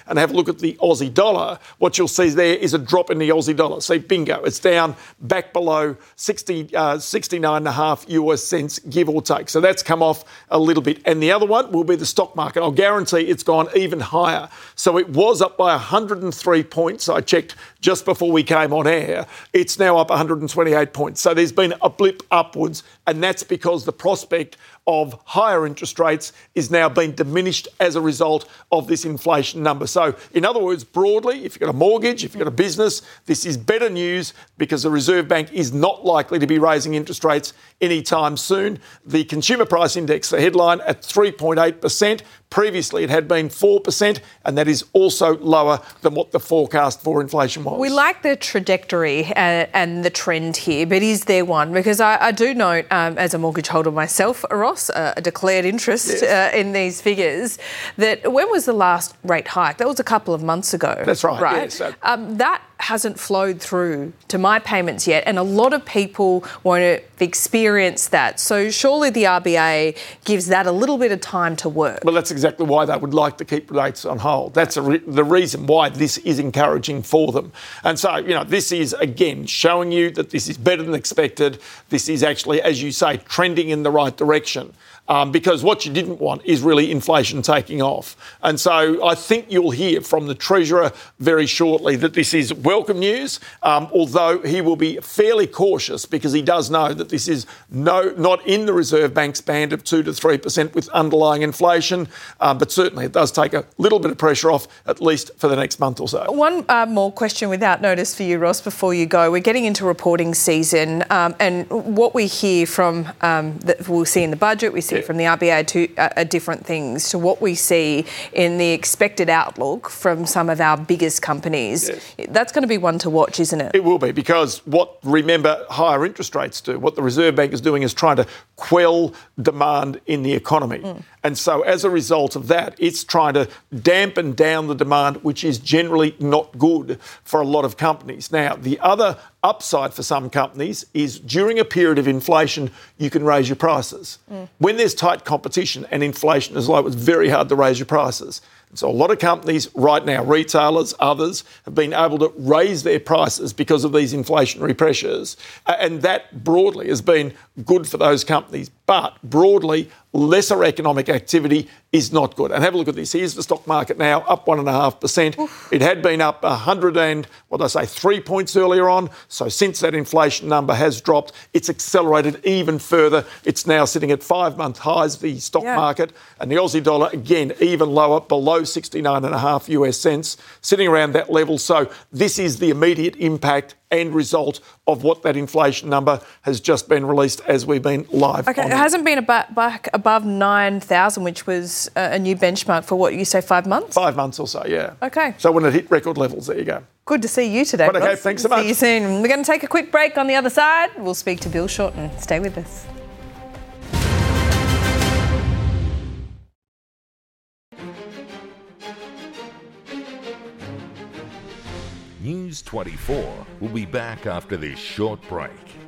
and have a look at the Aussie dollar, what you'll see there is a drop in the Aussie dollar. See, bingo, it's down back below 69.5 US cents, give or take. So that's come off a little bit. And the other one will be the stock market. I'll guarantee it's gone even higher. So it was up by 103 points. I checked just before we came on air. It's now up 128 points. So there's been a blip upwards, and that's because the prospect of higher interest rates is now being diminished as a result of this inflation number. So, in other words, broadly, if you've got a mortgage, if you've got a business, this is better news because the Reserve Bank is not likely to be raising interest rates anytime soon. The Consumer Price Index, the headline, at 3.8%. Previously, it had been 4%, and that is also lower than what the forecast for inflation was. We like the trajectory and the trend here, but is there one? Because I do note, as a mortgage holder myself, Ross, a declared interest in these figures, that when was the last rate hike? That was a couple of months ago. That's right. Right? Yes. That hasn't flowed through to my payments yet, and a lot of people won't have experienced that. So surely the RBA gives that a little bit of time to work. Well, that's exactly why they would like to keep rates on hold. That's the reason why this is encouraging for them. And so, this is, again, showing you that this is better than expected. This is actually, as you say, trending in the right direction. Because what you didn't want is really inflation taking off. And so I think you'll hear from the Treasurer very shortly that this is welcome news, although he will be fairly cautious because he does know that this is not in the Reserve Bank's band of 2 to 3% with underlying inflation. But certainly it does take a little bit of pressure off, at least for the next month or so. One more question without notice for you, Ross, before you go. We're getting into reporting season, and what we hear from, we'll see in the budget, we see from the RBA are different things to what we see in the expected outlook from some of our biggest companies. Yes. That's going to be one to watch, isn't it? It will be, because remember, higher interest rates do. What the Reserve Bank is doing is trying to quell demand in the economy. And so as a result of that, it's trying to dampen down the demand, which is generally not good for a lot of companies. Now, the other upside for some companies is during a period of inflation, you can raise your prices. When there's tight competition and inflation is low, it's very hard to raise your prices. So a lot of companies right now, retailers, others, have been able to raise their prices because of these inflationary pressures. And that broadly has been good for those companies. But broadly, lesser economic activity is not good. And have a look at this. Here's the stock market now, up 1.5%. It had been up 3 points earlier on. So since that inflation number has dropped, it's accelerated even further. It's now sitting at 5-month highs, the stock market. And the Aussie dollar, again, even lower, below 69.5 US cents, sitting around that level. So this is the immediate impact and result of what that inflation number has just been released as we've been live. Okay, it hasn't been back above 9,000, which was a new benchmark for what you say, 5 months? 5 months or so, yeah. Okay. So when it hit record levels, there you go. Good to see you today, Ross. Okay, thanks so much. See you soon. We're going to take a quick break. On the other side, we'll speak to Bill Shorten. Stay with us. News 24 will be back after this short break.